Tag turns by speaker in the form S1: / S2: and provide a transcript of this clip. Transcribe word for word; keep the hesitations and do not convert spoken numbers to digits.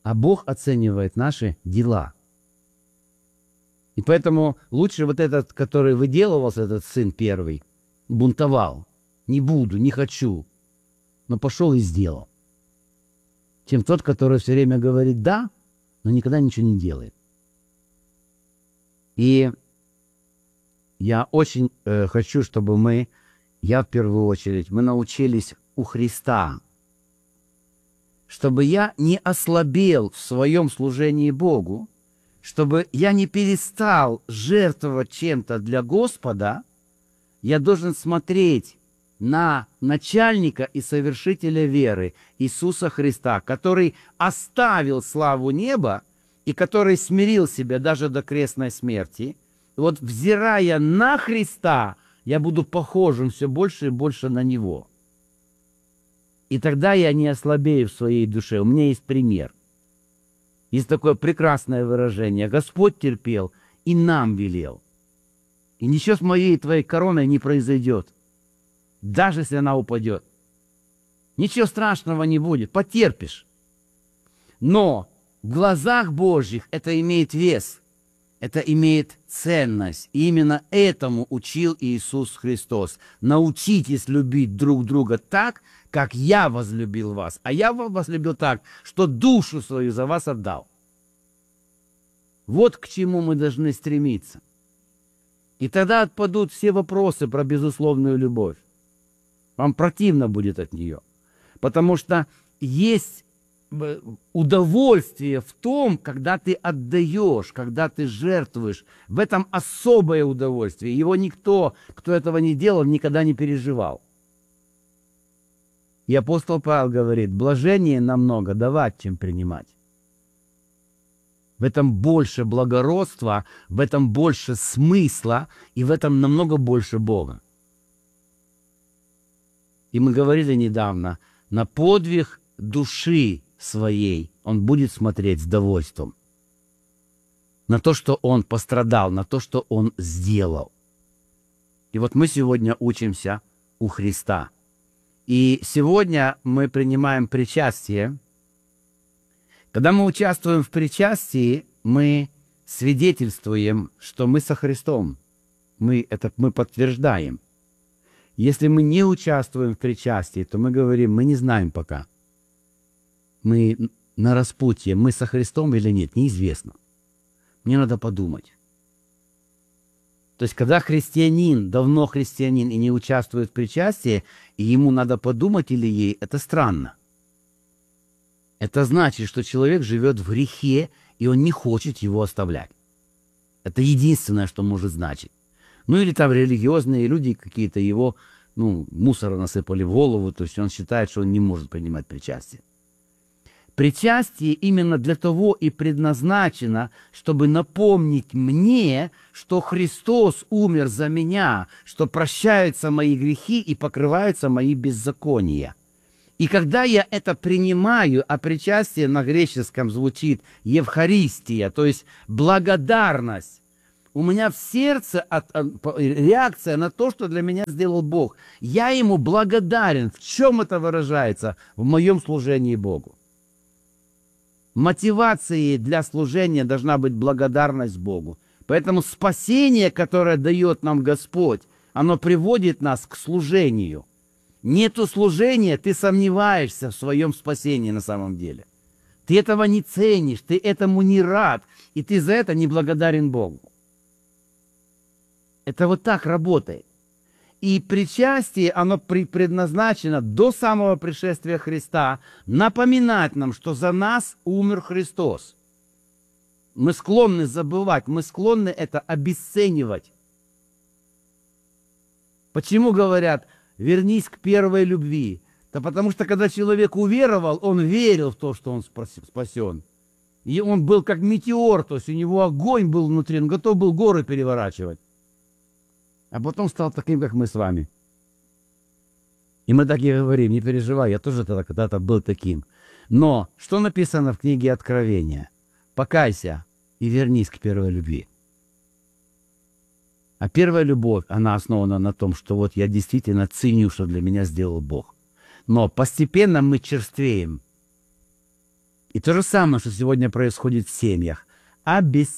S1: а Бог оценивает наши дела. И поэтому лучше вот этот, который выделывался, этот сын первый, бунтовал. Не буду, не хочу. Но пошел и сделал. Чем тот, который все время говорит «да», но никогда ничего не делает. И я очень э, хочу, чтобы мы, я в первую очередь, мы научились у Христа, чтобы я не ослабел в своем служении Богу, чтобы я не перестал жертвовать чем-то для Господа. Я должен смотреть на начальника и совершителя веры Иисуса Христа, который оставил славу неба и который смирил себя даже до крестной смерти. И вот взирая на Христа, я буду похожим все больше и больше на Него. И тогда я не ослабею в своей душе. У меня есть пример. Есть такое прекрасное выражение. Господь терпел и нам велел. И ничего с моей и твоей короной не произойдет. Даже если она упадет. Ничего страшного не будет. Потерпишь. Но в глазах Божьих это имеет вес. Это имеет ценность. И именно этому учил Иисус Христос. Научитесь любить друг друга так, как я возлюбил вас. А я вас возлюбил так, что душу свою за вас отдал. Вот к чему мы должны стремиться. И тогда отпадут все вопросы про безусловную любовь. Вам противно будет от нее. Потому что есть удовольствие в том, когда ты отдаешь, когда ты жертвуешь. В этом особое удовольствие. Его никто, кто этого не делал, никогда не переживал. И апостол Павел говорит, блажение намного давать, чем принимать. В этом больше благородства, в этом больше смысла, и в этом намного больше Бога. И мы говорили недавно, на подвиг души своей он будет смотреть с довольством. На то, что он пострадал, на то, что он сделал. И вот мы сегодня учимся у Христа. И сегодня мы принимаем причастие. Когда мы участвуем в причастии, мы свидетельствуем, что мы со Христом. Мы это мы подтверждаем. Если мы не участвуем в причастии, то мы говорим, мы не знаем пока. Мы на распутье, мы со Христом или нет, неизвестно. Мне надо подумать. То есть, когда христианин, давно христианин и не участвует в причастии, и ему надо подумать или ей, это странно. Это значит, что человек живет в грехе, и он не хочет его оставлять. Это единственное, что может значить. Ну или там религиозные люди какие-то его, ну, мусора насыпали в голову, то есть он считает, что он не может принимать причастие. Причастие именно для того и предназначено, чтобы напомнить мне, что Христос умер за меня, что прощаются мои грехи и покрываются мои беззакония. И когда я это принимаю, а причастие на греческом звучит Евхаристия, то есть благодарность, у меня в сердце от, от, реакция на то, что для меня сделал Бог. Я Ему благодарен. В чем это выражается? В моем служении Богу. Мотивацией для служения должна быть благодарность Богу. Поэтому спасение, которое дает нам Господь, оно приводит нас к служению. Нету служения, ты сомневаешься в своем спасении на самом деле. Ты этого не ценишь, ты этому не рад, и ты за это не благодарен Богу. Это вот так работает. И причастие, оно предназначено до самого пришествия Христа напоминать нам, что за нас умер Христос. Мы склонны забывать, мы склонны это обесценивать. Почему говорят, вернись к первой любви? Да потому что, когда человек уверовал, он верил в то, что он спасен. И он был как метеор, то есть у него огонь был внутри, он готов был горы переворачивать. А потом стал таким, как мы с вами. И мы так и говорим, не переживай, я тоже тогда когда-то был таким. Но что написано в книге Откровения? Покайся и вернись к первой любви. А первая любовь, она основана на том, что вот я действительно ценю, что для меня сделал Бог. Но постепенно мы черствеем. И то же самое, что сегодня происходит в семьях. Обесценивание.